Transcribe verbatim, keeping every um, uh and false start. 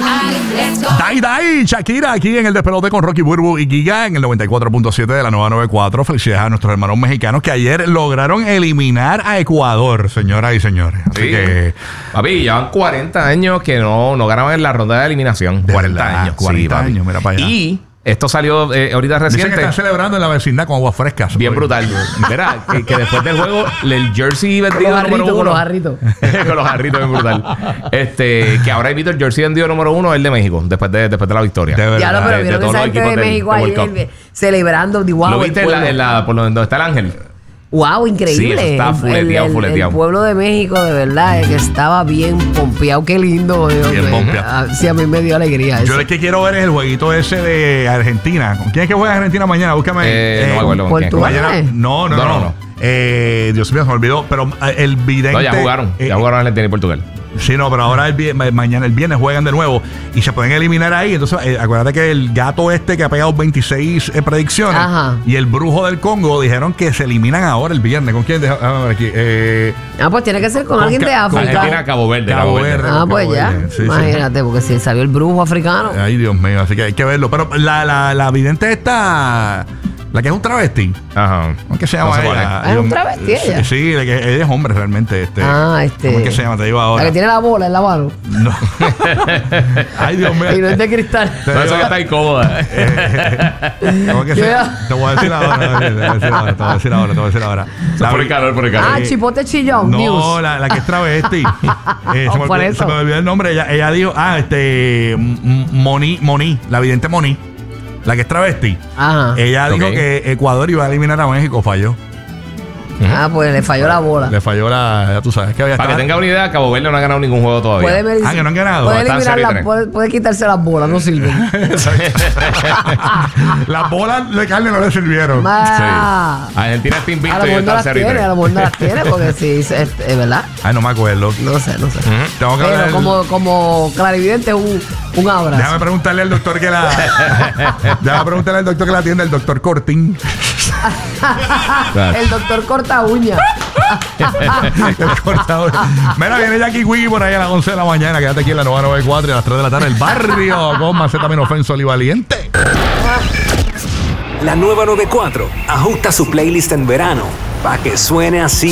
Dai, dai, Shakira, aquí en el despelote con Rocky Burbu y Giga en el noventa y cuatro punto siete de la nueva noventa y cuatro. Felicidades a nuestros hermanos mexicanos que ayer lograron eliminar a Ecuador, señoras y señores. Así sí. que... Papi, llevan cuarenta años que no, no ganaban en la ronda de eliminación. De cuarenta verdad, años. cuarenta sí, años, mira para allá. Y esto salió eh, ahorita Dicen reciente. que están celebrando en la vecindad con aguas frescas. Bien brutal. Mira, que, que después del juego, el jersey vendido Con los número jarritos, uno. con los jarritos. Con los jarritos, bien brutal. Este, que ahora he visto el jersey vendido número uno, el de México, después de, después de la victoria. De verdad. Ya lo, pero de- de vieron todos esa los gente de equipos del- México del World ayer Cup. celebrando. Wow, ¿Lo el viste en la, pueblo. en la, por donde está el ángel? Wow, increíble. Sí, eso está El- fuleteado, el, el, fuleteado. el pueblo de México, de verdad, eh, que estaba bien pompeado. Qué lindo. Dios, Bien que- pompeado. ah, sí, a mí me dio alegría eso. Yo lo que quiero ver es el jueguito ese de Argentina. ¿Con quién es que juega Argentina mañana? Búscame. Eh, no me acuerdo con quién. Portugal. Mañana, no, no, no. No, no, no. no. Eh, Dios mío, se me olvidó. Pero eh, el vidente. No, ya jugaron. eh, ya jugaron Argentina y Portugal. Sí, no, pero ahora el, vier- ma- mañana el viernes juegan de nuevo y se pueden eliminar ahí. Entonces, eh, acuérdate que el gato este que ha pegado veintiséis eh, predicciones Ajá. y el brujo del Congo dijeron que se eliminan ahora el viernes. ¿Con quién? Deja- Déjame ver aquí. Eh, Ah, pues tiene que ser con, Con alguien Ca- de con África. Argentina, Cabo Verde. Cabo Cabo Verde. Verde. Ah, pues Cabo ya. Verde. Sí, sí. Imagínate, porque si salió el brujo africano. Ay, Dios mío, así que hay que verlo. Pero la, la, la vidente esta, la que es un travesti. Ajá. ¿Cómo es que se llama No sé cuál ella? es. Ah, ¿es un travesti ella? Sí, sí, la que ella es hombre realmente. Este. Ah, este. ¿Cómo es que se llama? Te digo ahora. La que tiene la bola en la mano. No. Ay, Dios mío. Y no es de cristal. Te No, eso digo- que está incómoda. ¿Cómo es que se Yo- Te voy a decir ahora. Te voy a decir ahora. Te voy a decir ahora. Te voy a decir ahora. La Por vi- el calor, por el calor. Ah, Chipote Chillón. No, News. la, la que es travesti. Eh, se, me Por olvidó, eso. se me olvidó el nombre. Ella, ella dijo, ah, este, M- M- Moni, Moni, la vidente Moni, la que es travesti. Ajá. Ella dijo Ok. que Ecuador iba a eliminar a México, falló. Ah, pues le falló la bola. Le falló la, ya tú sabes que había Para que estaba- tenga una idea, Cabo Verde no ha ganado ningún juego todavía. Puede, ver- Ah, que no han ganado. puede, Están eliminar seis y las- tres. puede, puede quitarse las bolas, no sirven. Las bolas de carne no le sirvieron. Ah, Argentina está a invicto lo y mejor no está las cero y tiene, a tres. lo mejor no las tiene, porque sí, es, es- es verdad. Ay, no me acuerdo. No sé, no sé. Tengo que Pero hablar- como, como clarividente, un, un abrazo. Déjame preguntarle al doctor que la. Déjame preguntarle al doctor que la atiende, el doctor Cortín. El doctor corta uña. El cortador. Mira, viene Jackie Wiggy por ahí a las once de la mañana. Quédate aquí en la nueva noventa y cuatro y a las tres de la tarde. El barrio con Macetaminofen Sol y Valiente. La nueva noventa y cuatro ajusta su playlist en verano para que suene así.